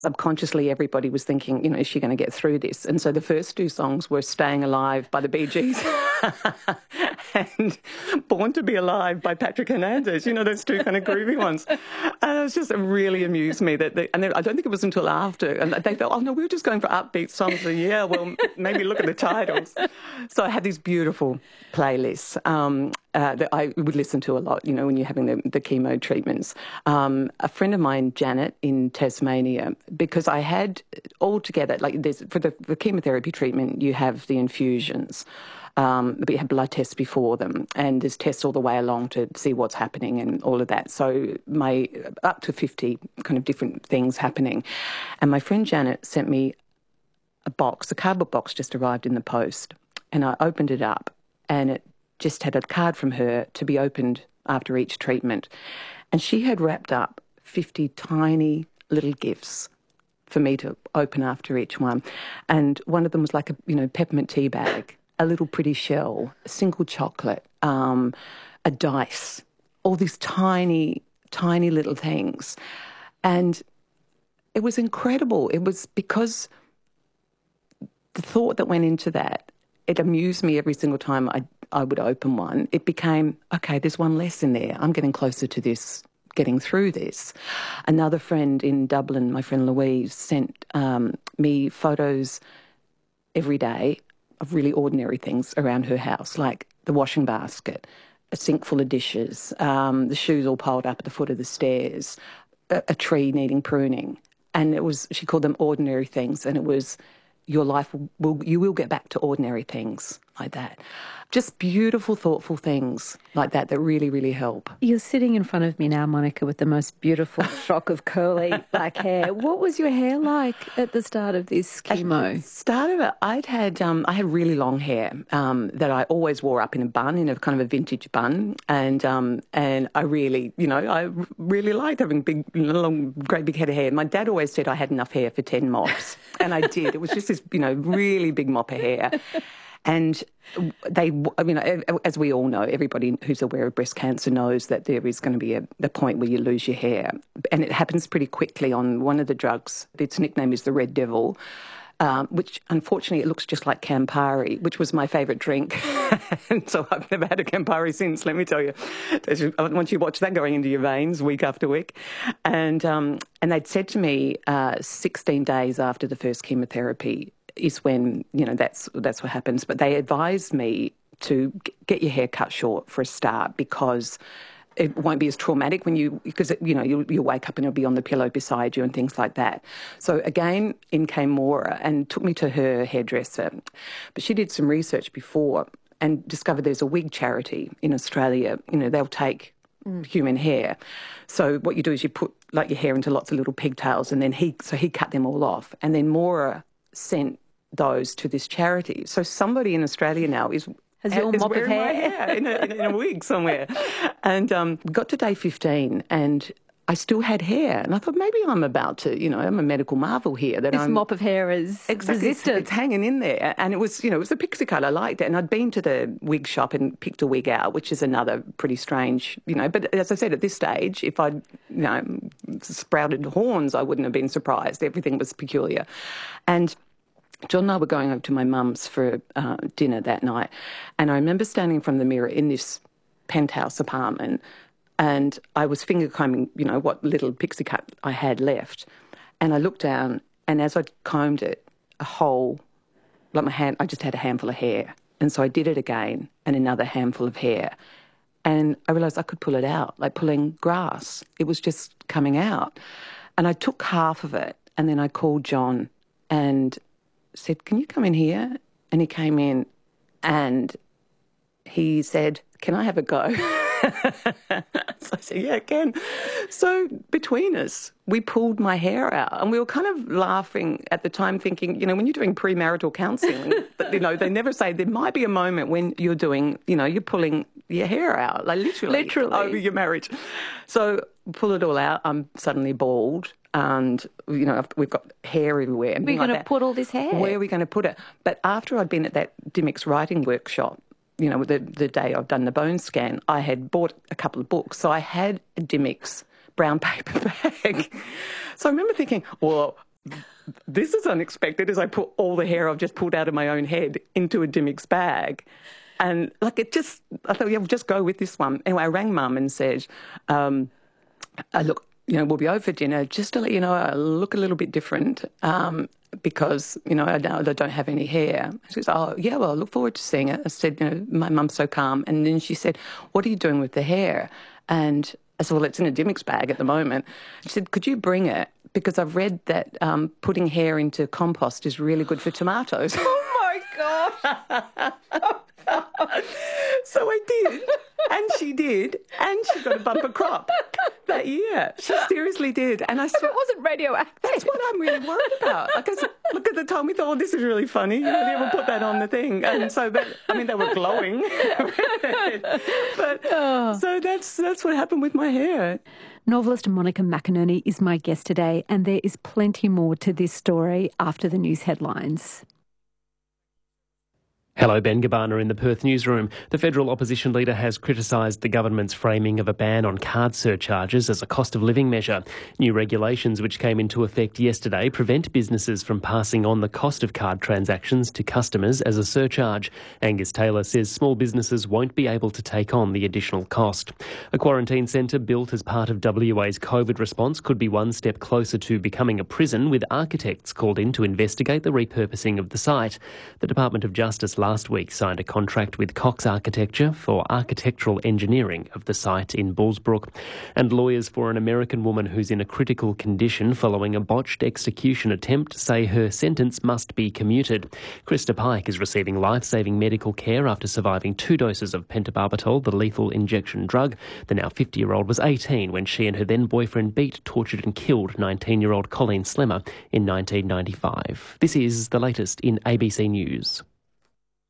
Subconsciously, everybody was thinking, is she going to get through this? And so the first two songs were Staying Alive by the Bee Gees and Born to Be Alive by Patrick Hernandez, those two kind of groovy ones. And it was just, it really amused me. And then, I don't think it was until after, and they thought, oh, no, we were just going for upbeat songs. So, yeah, well, maybe look at the titles. So I had these beautiful playlists that I would listen to a lot, when you're having the chemo treatments. A friend of mine, Janet, in Tasmania, because I had altogether, for the chemotherapy treatment, you have the infusions, but you have blood tests before them, and there's tests all the way along to see what's happening and all of that. So up to 50 kind of different things happening. And my friend Janet sent me a cardboard box just arrived in the post, and I opened it up, and it just had a card from her to be opened after each treatment. And she had wrapped up 50 tiny little gifts for me to open after each one. And one of them was like a peppermint tea bag, a little pretty shell, a single chocolate, a dice, all these tiny, tiny little things. And it was incredible. It was because the thought that went into that, it amused me every single time I would open one. It became, okay, there's one less in there. I'm getting closer to this, getting through this. Another friend in Dublin, my friend Louise, sent me photos every day of really ordinary things around her house, like the washing basket, a sink full of dishes, the shoes all piled up at the foot of the stairs, a tree needing pruning. And she called them ordinary things, and it was, your life you will get back to ordinary things like that. Just beautiful, thoughtful things like that really, really help. You're sitting in front of me now, Monica, with the most beautiful shock of curly black hair. What was your hair like at the start of this chemo? At the start of it, I had really long hair that I always wore up in a bun, in a kind of a vintage bun, and I really, I really liked having big, long, great big head of hair. My dad always said I had enough hair for 10 mops, and I did. It was just this, really big mop of hair. And as we all know, everybody who's aware of breast cancer knows that there is going to be the point where you lose your hair. And it happens pretty quickly on one of the drugs. Its nickname is the Red Devil, which unfortunately it looks just like Campari, which was my favourite drink. And so I've never had a Campari since, let me tell you. Once you watch that going into your veins week after week. And they'd said to me 16 days after the first chemotherapy, is when, that's what happens. But they advised me to get your hair cut short for a start, because it won't be as traumatic because you'll wake up and it'll be on the pillow beside you and things like that. So again, in came Maura and took me to her hairdresser. But she did some research before and discovered there's a wig charity in Australia. They'll take human hair. So what you do is you put your hair into lots of little pigtails, and then he cut them all off. And then Maura sent those to this charity. So somebody in Australia now has your mop of hair in a wig somewhere. And got to day 15 and I still had hair. And I thought, maybe I'm about to, I'm a medical marvel here. This mop of hair is resistant. It's hanging in there. And it was, it was a pixie cut. I liked it. And I'd been to the wig shop and picked a wig out, which is another pretty strange, But as I said, at this stage, if I'd, sprouted horns, I wouldn't have been surprised. Everything was peculiar. And John and I were going over to my mum's for dinner that night. And I remember standing in front of the mirror in this penthouse apartment, and I was finger combing, what little pixie cut I had left. And I looked down, and as I combed it, a hole, like my hand, I just had a handful of hair. And so I did it again, and another handful of hair. And I realised I could pull it out, like pulling grass. It was just coming out. And I took half of it, and then I called John and said, can you come in here? And he came in and he said, can I have a go? So I said, yeah, I can. So between us, we pulled my hair out, and we were kind of laughing at the time, thinking, when you're doing premarital counselling, they never say there might be a moment when you're doing, you're pulling your hair out, like literally over your marriage. So pull it all out. I'm suddenly bald. And, we've got hair everywhere. We're going to put all this hair? Where are we going to put it? But after I'd been at that Dymocks writing workshop, the day I'd done the bone scan, I had bought a couple of books. So I had a Dymocks brown paper bag. So I remember thinking, well, this is unexpected, as I put all the hair I've just pulled out of my own head into a Dimix bag. And I thought, yeah, we'll just go with this one. Anyway, I rang Mum and said, look, we'll be over for dinner. Just to let you know, I look a little bit different because, I don't have any hair. She goes, oh, yeah, well, I look forward to seeing it. I said, my mum's so calm. And then she said, what are you doing with the hair? And I said, well, it's in a Dimix bag at the moment. She said, could you bring it? Because I've read that putting hair into compost is really good for tomatoes. Oh, my gosh. So I did, and she did, and she got a bumper crop that year. She seriously did. And I said, it wasn't radioactive. That's what I'm really worried about. Like I said, look at the time, we thought, oh, this is really funny. You never put that on the thing. And so, they were glowing. So that's what happened with my hair. Novelist Monica McInerney is my guest today, and there is plenty more to this story after the news headlines. Hello, Ben Gabbana in the Perth newsroom. The federal opposition leader has criticised the government's framing of a ban on card surcharges as a cost of living measure. New regulations which came into effect yesterday prevent businesses from passing on the cost of card transactions to customers as a surcharge. Angus Taylor says small businesses won't be able to take on the additional cost. A quarantine centre built as part of WA's COVID response could be one step closer to becoming a prison, with architects called in to investigate the repurposing of the site. The Department of Justice last week signed a contract with Cox Architecture for architectural engineering of the site in Bullsbrook. And lawyers for an American woman who's in a critical condition following a botched execution attempt say her sentence must be commuted. Krista Pike is receiving life-saving medical care after surviving 2 doses of pentobarbital, the lethal injection drug. The now 50-year-old was 18 when she and her then-boyfriend beat, tortured and killed 19-year-old Colleen Slemmer in 1995. This is the latest in ABC News.